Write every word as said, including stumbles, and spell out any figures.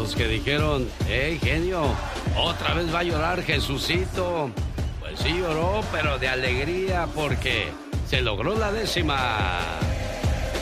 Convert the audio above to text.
los que dijeron, hey, genio, otra vez va a llorar Jesucito. Pues sí lloró, pero de alegría porque se logró la décima.